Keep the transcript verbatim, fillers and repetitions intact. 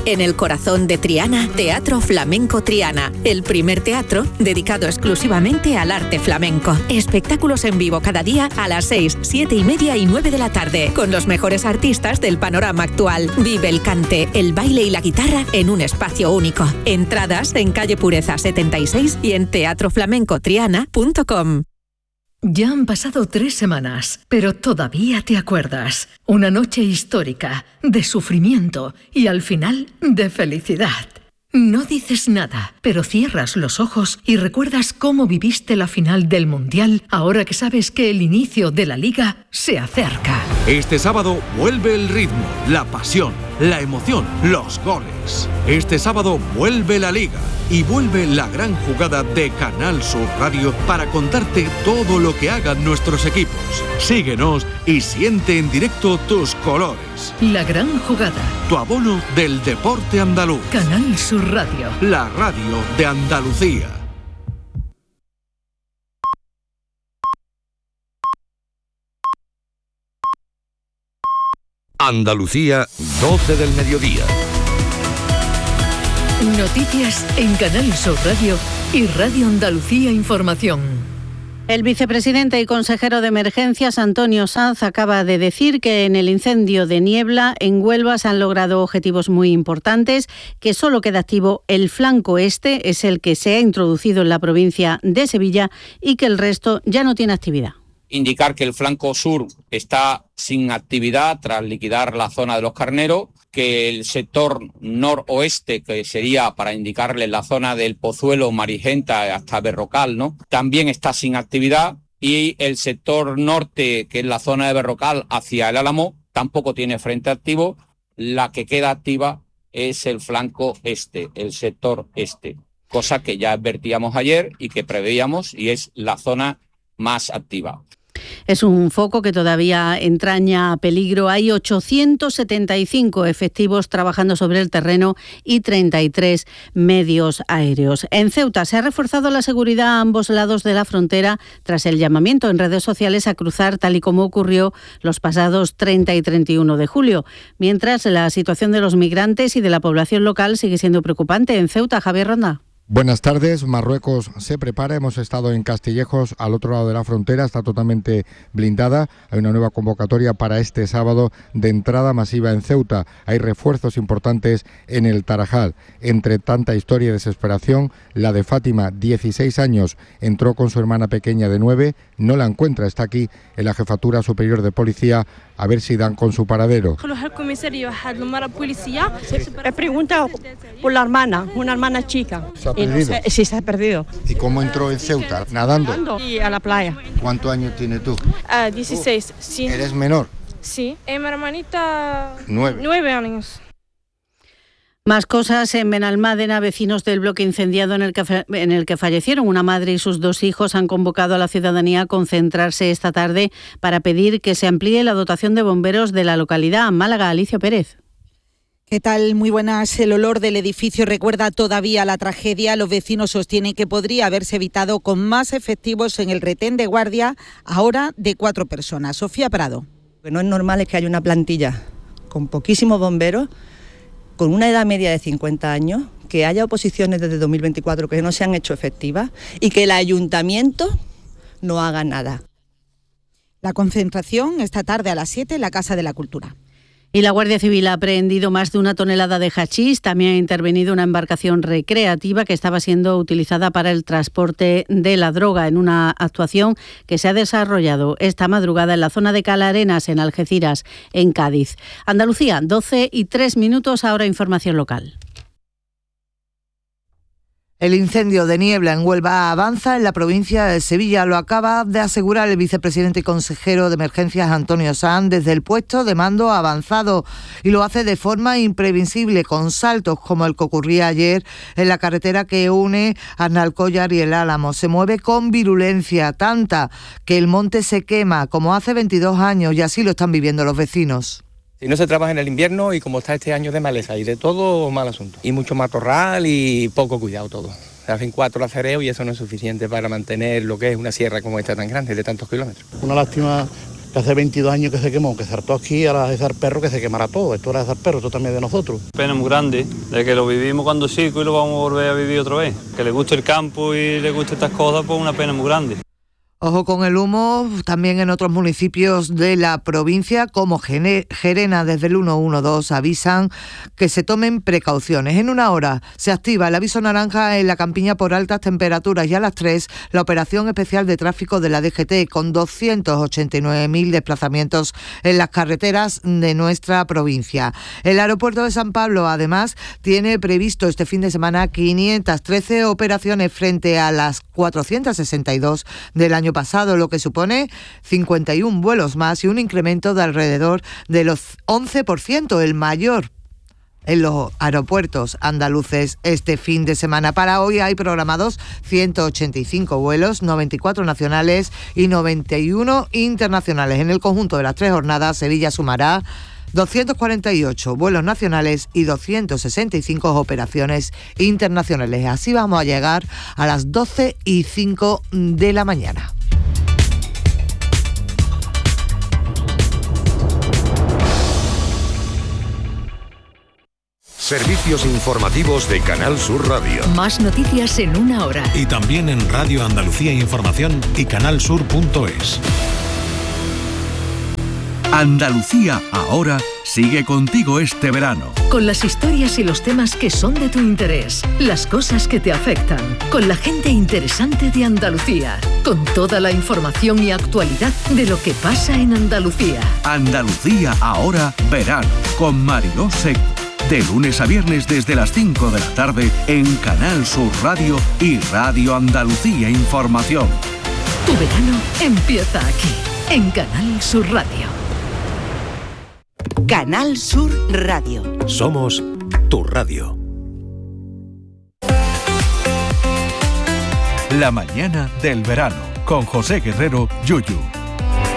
En el corazón de Triana, Teatro Flamenco Triana, el primer teatro dedicado exclusivamente al arte flamenco. Espectáculos en vivo cada día a las seis, siete y media y nueve de la tarde, con los mejores artistas del panorama actual. Vive el cante, el baile y la guitarra en un espacio único. Entradas en calle Pureza setenta y seis y en teatro flamenco triana punto com. Ya han pasado tres semanas, pero todavía te acuerdas. Una noche histórica, de sufrimiento y al final de felicidad. No dices nada, pero cierras los ojos y recuerdas cómo viviste la final del Mundial ahora que sabes que el inicio de la Liga se acerca. Este sábado vuelve el ritmo, la pasión, la emoción, los goles. Este sábado vuelve la Liga y vuelve la gran jugada de Canal Sur Radio para contarte todo lo que hagan nuestros equipos. Síguenos y siente en directo tus colores. La gran jugada. Tu abono del deporte andaluz. Canal Sur Radio. La radio de Andalucía. Andalucía, doce del mediodía. Noticias en Canal Sur Radio y Radio Andalucía Información. El vicepresidente y consejero de Emergencias, Antonio Sanz, acaba de decir que en el incendio de Niebla, en Huelva, se han logrado objetivos muy importantes, que solo queda activo el flanco este, es el que se ha introducido en la provincia de Sevilla, y que el resto ya no tiene actividad. Indicar que el flanco sur está sin actividad tras liquidar la zona de los Carneros, que el sector noroeste, que sería para indicarle la zona del Pozuelo, Marigenta hasta Berrocal, ¿no?, también está sin actividad, y el sector norte, que es la zona de Berrocal hacia el Álamo, tampoco tiene frente activo. La que queda activa es el flanco este, el sector este, cosa que ya advertíamos ayer y que preveíamos, y es la zona más activa. Es un foco que todavía entraña peligro. Hay ochocientos setenta y cinco efectivos trabajando sobre el terreno y treinta y tres medios aéreos. En Ceuta se ha reforzado la seguridad a ambos lados de la frontera tras el llamamiento en redes sociales a cruzar, tal y como ocurrió los pasados treinta y treinta y uno de julio. Mientras, la situación de los migrantes y de la población local sigue siendo preocupante. En Ceuta, Javier Ronda. Buenas tardes. Marruecos se prepara. Hemos estado en Castillejos, al otro lado de la frontera. Está totalmente blindada. Hay una nueva convocatoria para este sábado de entrada masiva en Ceuta. Hay refuerzos importantes en el Tarajal. Entre tanta historia y desesperación, la de Fátima, dieciséis años, entró con su hermana pequeña de nueve. No la encuentra. Está aquí en la Jefatura Superior de Policía, a ver si dan con su paradero. He preguntado por la hermana, una hermana chica. ¿Se ha perdido? Y, sí, se ha perdido. ¿Y cómo entró en Ceuta? ¿Nadando? Nadando y a la playa. ¿Cuántos años tienes tú? Uh, dieciséis, sí. ¿Eres menor? Sí. Y mi hermanita... Nueve. Nueve años. Más cosas. En Benalmádena, vecinos del bloque incendiado en el, que, en el que fallecieron una madre y sus dos hijos han convocado a la ciudadanía a concentrarse esta tarde para pedir que se amplíe la dotación de bomberos de la localidad. Málaga, Alicia Pérez. ¿Qué tal? Muy buenas. El olor del edificio recuerda todavía la tragedia. Los vecinos sostienen que podría haberse evitado con más efectivos en el retén de guardia, ahora de cuatro personas. Sofía Prado. Lo que no es normal es que haya una plantilla con poquísimos bomberos, con una edad media de cincuenta años, que haya oposiciones desde dos mil veinticuatro que no se han hecho efectivas y que el ayuntamiento no haga nada. La concentración esta tarde a las siete en la Casa de la Cultura. Y la Guardia Civil ha aprehendido más de una tonelada de hachís. También ha intervenido una embarcación recreativa que estaba siendo utilizada para el transporte de la droga, en una actuación que se ha desarrollado esta madrugada en la zona de Cala Arenas, en Algeciras, en Cádiz. Andalucía, doce y tres minutos, ahora información local. El incendio de Niebla en Huelva avanza en la provincia de Sevilla. Lo acaba de asegurar el vicepresidente y consejero de Emergencias, Antonio Sanz, desde el puesto de mando avanzado. Y lo hace de forma imprevisible, con saltos como el que ocurría ayer en la carretera que une Arnalcollar y el Álamo. Se mueve con virulencia, tanta que el monte se quema, como hace veintidós años, y así lo están viviendo los vecinos. Si no se trabaja en el invierno y como está este año de maleza y de todo, mal asunto. Y mucho matorral y poco cuidado todo. Se hacen cuatro acereos y eso no es suficiente para mantener lo que es una sierra como esta tan grande, de tantos kilómetros. Una lástima que hace veintidós años que se quemó, que se hartó aquí, ahora es el perro que se quemará todo. Esto era de perro, esto también es de nosotros. Pena muy grande, de que lo vivimos cuando chico y lo vamos a volver a vivir otra vez. Que le guste el campo y le guste estas cosas, pues una pena muy grande. Ojo con el humo, también en otros municipios de la provincia, como Gerena, desde el uno uno dos avisan que se tomen precauciones. En una hora se activa el aviso naranja en la Campiña por altas temperaturas y a las tres la operación especial de tráfico de la D G T con doscientos ochenta y nueve mil desplazamientos en las carreteras de nuestra provincia. El aeropuerto de San Pablo, además, tiene previsto este fin de semana quinientas trece operaciones frente a las cuatrocientas sesenta y dos del año pasado, lo que supone cincuenta y uno vuelos más y un incremento de alrededor de los once por ciento, el mayor en los aeropuertos andaluces este fin de semana. Para hoy hay programados ciento ochenta y cinco vuelos, noventa y cuatro nacionales y noventa y uno internacionales. En el conjunto de las tres jornadas, Sevilla sumará doscientos cuarenta y ocho vuelos nacionales y doscientas sesenta y cinco operaciones internacionales. Así vamos a llegar a las doce y cinco de la mañana. Servicios informativos de Canal Sur Radio. Más noticias en una hora. Y también en Radio Andalucía Información y canalsur punto es. Andalucía ahora sigue contigo este verano. Con las historias y los temas que son de tu interés, las cosas que te afectan, con la gente interesante de Andalucía, con toda la información y actualidad de lo que pasa en Andalucía. Andalucía ahora verano, con Mariló Seco. De lunes a viernes desde las cinco de la tarde en Canal Sur Radio y Radio Andalucía Información. Tu verano empieza aquí, en Canal Sur Radio. Canal Sur Radio. Somos tu radio. La mañana del verano con José Guerrero, Yuyu.